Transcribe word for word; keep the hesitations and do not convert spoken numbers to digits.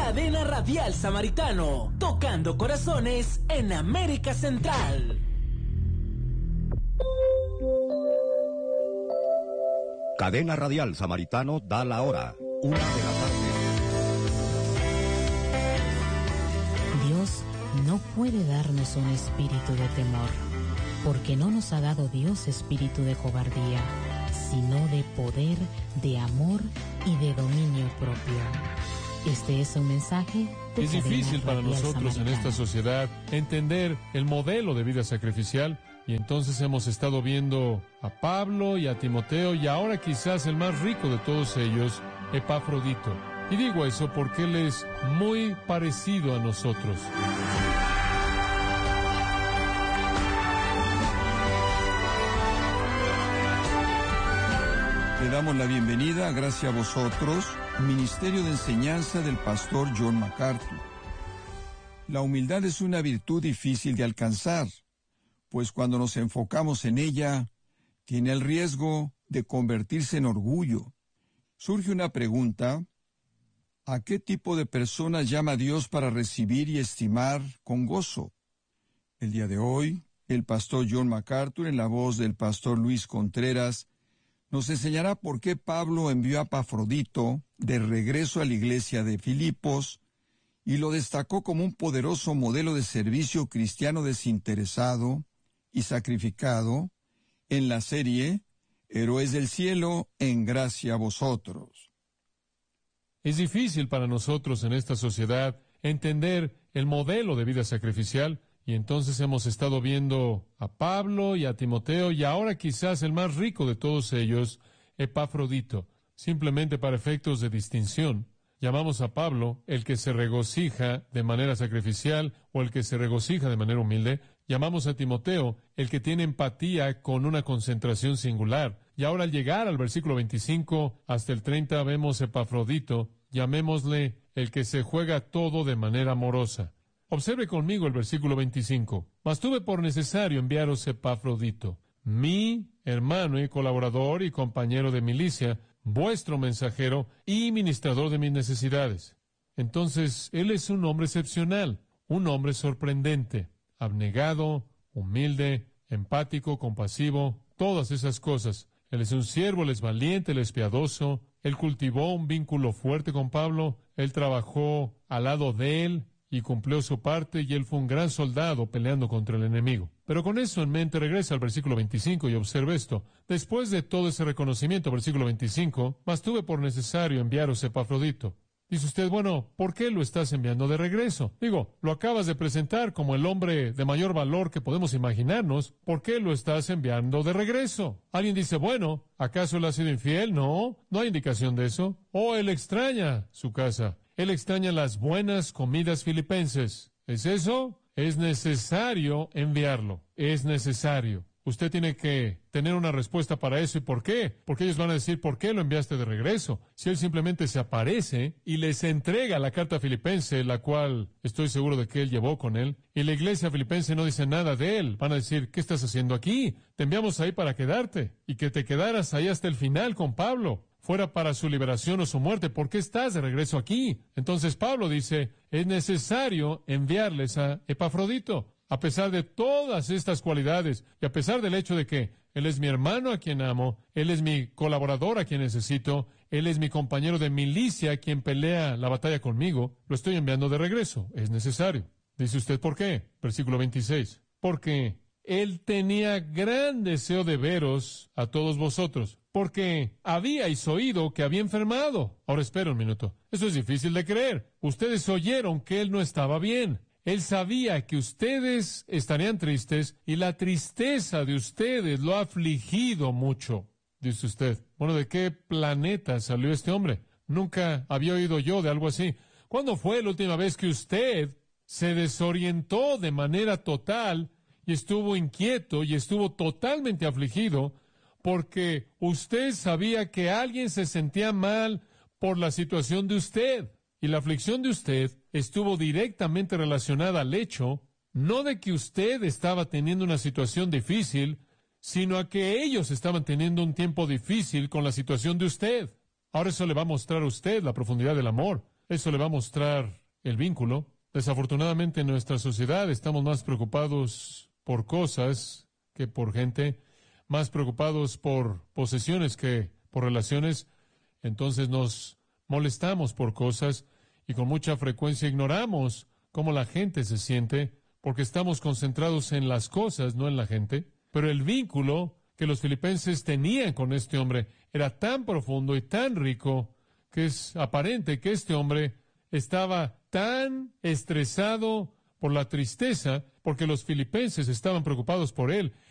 Cadena Radial Samaritano, tocando corazones en América Central. Cadena Radial Samaritano da la hora, una de la tarde. Dios no puede darnos un espíritu de temor, porque no nos ha dado Dios espíritu de cobardía, sino de poder, de amor y de dominio propio. Este es un mensaje de Es difícil para nosotros Samaritano. en esta sociedad entender el modelo de vida sacrificial, y entonces hemos estado viendo a Pablo y a Timoteo, y ahora quizás el más rico de todos ellos, Epafrodito. Y digo eso porque él es muy parecido a nosotros. Le damos la bienvenida, gracias a vosotros, Ministerio de Enseñanza del Pastor John MacArthur. La humildad es una virtud difícil de alcanzar, pues cuando nos enfocamos en ella, tiene el riesgo de convertirse en orgullo. Surge una pregunta: ¿a qué tipo de personas llama Dios para recibir y estimar con gozo? El día de hoy, el Pastor John MacArthur, en la voz del Pastor Luis Contreras, nos enseñará por qué Pablo envió a Epafrodito de regreso a la iglesia de Filipos y lo destacó como un poderoso modelo de servicio cristiano desinteresado y sacrificado en la serie Héroes del Cielo, en gracia a vosotros. Es difícil para nosotros en esta sociedad entender el modelo de vida sacrificial, y entonces hemos estado viendo a Pablo y a Timoteo, y ahora quizás el más rico de todos ellos, Epafrodito. Simplemente para efectos de distinción, llamamos a Pablo el que se regocija de manera sacrificial o el que se regocija de manera humilde. Llamamos a Timoteo el que tiene empatía con una concentración singular. Y ahora al llegar al versículo veinticinco hasta el treinta vemos Epafrodito, llamémosle el que se juega todo de manera amorosa. Observe conmigo el versículo veinticinco. Mas tuve por necesario enviaros Epafrodito, mi hermano y colaborador y compañero de milicia, vuestro mensajero y ministrador de mis necesidades. Entonces, él es un hombre excepcional, un hombre sorprendente, abnegado, humilde, empático, compasivo, todas esas cosas. Él es un siervo, él es valiente, él es piadoso, él cultivó un vínculo fuerte con Pablo, él trabajó al lado de él y cumplió su parte, y él fue un gran soldado peleando contra el enemigo. Pero con eso en mente, regresa al versículo veinticinco y observe esto. Después de todo ese reconocimiento, versículo veinticinco, mas tuve por necesario enviaros Epafrodito. Dice usted, bueno, ¿por qué lo estás enviando de regreso? Digo, lo acabas de presentar como el hombre de mayor valor que podemos imaginarnos. ¿Por qué lo estás enviando de regreso? Alguien dice, bueno, ¿acaso él ha sido infiel? No, no hay indicación de eso. O él extraña su casa. Él extraña las buenas comidas filipenses. ¿Es eso? Es necesario enviarlo. Es necesario. Usted tiene que tener una respuesta para eso. ¿Y por qué? Porque ellos van a decir, ¿por qué lo enviaste de regreso? Si él simplemente se aparece y les entrega la carta filipense, la cual estoy seguro de que él llevó con él, y la iglesia filipense no dice nada de él, van a decir, ¿qué estás haciendo aquí? Te enviamos ahí para quedarte, y que te quedaras ahí hasta el final con Pablo. Fuera para su liberación o su muerte, ¿por qué estás de regreso aquí? Entonces Pablo dice, es necesario enviarles a Epafrodito. A pesar de todas estas cualidades, y a pesar del hecho de que él es mi hermano a quien amo, él es mi colaborador a quien necesito, él es mi compañero de milicia a quien pelea la batalla conmigo, lo estoy enviando de regreso. Es necesario. Dice usted, ¿por qué? Versículo veintiséis. Porque él tenía gran deseo de veros a todos vosotros, porque habíais oído que había enfermado. Ahora espera un minuto. Eso es difícil de creer. Ustedes oyeron que él no estaba bien. Él sabía que ustedes estarían tristes y la tristeza de ustedes lo ha afligido mucho. Dice usted, bueno, ¿de qué planeta salió este hombre? Nunca había oído yo de algo así. ¿Cuándo fue la última vez que usted se desorientó de manera total y estuvo inquieto y estuvo totalmente afligido porque usted sabía que alguien se sentía mal por la situación de usted? Y la aflicción de usted estuvo directamente relacionada al hecho, no de que usted estaba teniendo una situación difícil, sino a que ellos estaban teniendo un tiempo difícil con la situación de usted. Ahora eso le va a mostrar a usted la profundidad del amor. eso le va a mostrar el vínculo. Desafortunadamente en nuestra sociedad estamos más preocupados por cosas que por gente, más preocupados por posesiones que por relaciones. Entonces nos molestamos por cosas y con mucha frecuencia ignoramos cómo la gente se siente porque estamos concentrados en las cosas, no en la gente. Pero el vínculo que los filipenses tenían con este hombre era tan profundo y tan rico que es aparente que este hombre estaba tan estresado por la tristeza, porque los filipenses estaban preocupados por él,